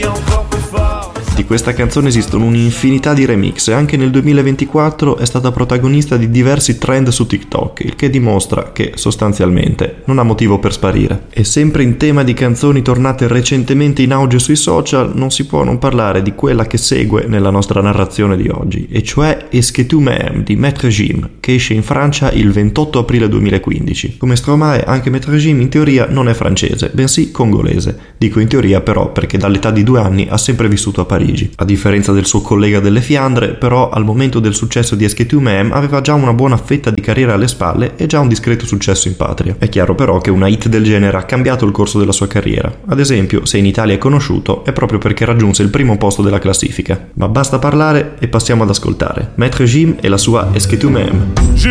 Di questa canzone esistono un'infinità di remix e anche nel 2024 è stata protagonista di diversi trend su TikTok, il che dimostra che sostanzialmente non ha motivo per sparire. E sempre in tema di canzoni tornate recentemente in auge sui social, non si può non parlare di quella che segue nella nostra narrazione di oggi, e cioè Est-ce que tu m'aimes di Maître Gim, che esce in Francia il 28 aprile 2015. Come Stromae, anche Maître Gim in teoria non è francese, bensì congolese. Dico in teoria però perché dall'età di 2 anni ha sempre vissuto a Parigi. A differenza del suo collega delle Fiandre, però al momento del successo di Est-ce que tu m'aimes aveva già una buona fetta di carriera alle spalle e già un discreto successo in patria. È chiaro però che una hit del genere ha cambiato il corso della sua carriera. Ad esempio, se in Italia è conosciuto è proprio perché raggiunse il primo posto della classifica. Ma basta parlare e passiamo ad ascoltare Maître Gim e la sua Est-ce que tu m'aimes.